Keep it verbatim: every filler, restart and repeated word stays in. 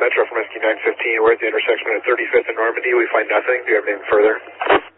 Metro from S Q nine fifteen. We're at the intersection of thirty-fifth and Normandy. We find nothing. Do you have anything further?